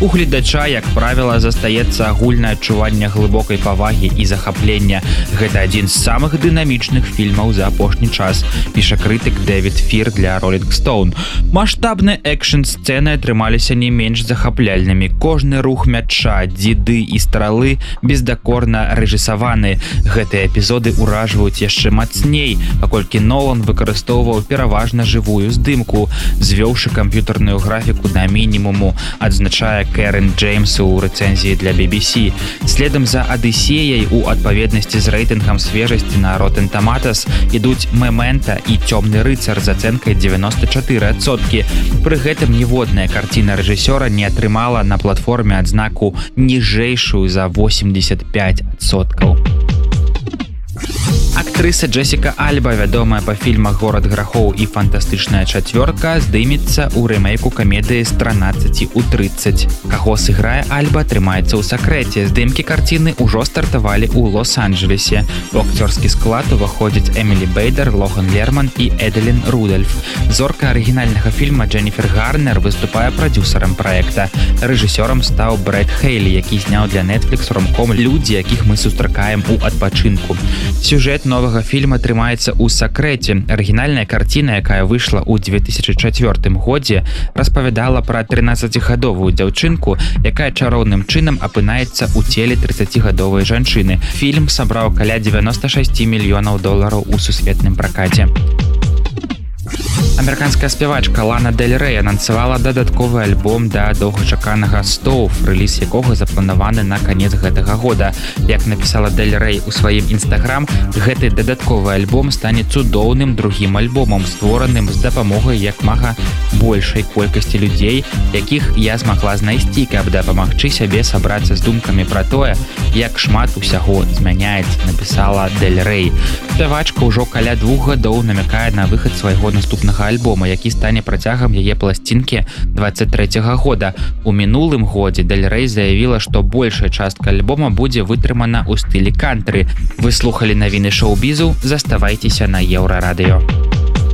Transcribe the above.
У гледача, як правіла, застаецца агульнае адчуванне глыбокай павагі і захаплення. Гэта адзін з самых дынамічных фільмаў за апошні час, піша крытык Дэвід Фір для Rolling Stone. Маштабныя экшн-сцэны атрымаліся не менш захапляльнымі. Кожны рух мяча, дзіды і стралы бездакорна рэжысаваны. Гэтыя эпізоды ўражваюць яшчэ мацней, паколькі Нолан выкарыстоўваў пераважна жывую здымку, звёўшы камп'ютарную графіку да мінімуму, адзначае Кэрен Джеймс у рэцэнзіі для BBC. Следам за Адысеяй у адпаведнасці з рэйтынгам свежасці на Rotten Tomatoes ідуць Мемента і Цёмны рыцар з ацэнкай 94%. Пры гэтым ніводная карціна рэжысёра не атрымала на платформе адзнаку ніжэйшую за 85%. Актрыса Джесіка Альба, вядомая па фільмах «Горад грахоў» і «Фантастычная чацвёрка», здымецца ў рэмейку камедыі з 13 у 30. Каго сыграе Альба, трымаецца ў сакрэце. Здымкі карціны ўжо стартавалі ў Лос-Анджелесе. У акцёрскі склад уваходзяць Эмілі Бейдер, Логан Лерман і Эделін Рудольф. Зорка арыгінальнага фільма Дженніфер Гарнер выступае прадзюсарам праекта. Рэжысёрам стаў Брэд Хейлі, які зняў для Netflix ромком «Людзі, якіх мы сустракаем у адпачынку». Сюжэт новага фільма трымаецца ў сакрэце. Арыгінальная карціна, якая выйшла ў 2004 годзе, распавядала пра 13-гадовую дзяўчынку, якая чароўным чынам апынаецца ў целе 30-гадовай жанчыны. Фільм сабраў каля $96 мільёнаў у сусветным пракаце. Амерыканская спявачка Лана Дель Рэй анансавала дадатковы альбом да доўгачаканага «Стоуф», рэліз якога запланаваны на канец гэтага года. Як напісала Дель Рэй у сваім інстаграм, гэты дадатковы альбом стане цудоўным другім альбомам, створаным з дапамогай як мага большай колькасці людзей, якіх я змагла знайсці, каб дапамагчы сябе сабрацца з думкамі пра тое, як шмат усяго змяняецца, напісала Дель Рэй. Спявачка ўжо каля 2 гадоў намякае на выхад свайго наступнага альбома, які стане працягам яе пласцінкі 23-го года. У мінулым годзе Дель Рэй заявіла, што большая частка альбома будзе вытрымана ў стылі кантры. Вы слухалі навіны шоу-бізу, заставайцеся на Еўрарадыё.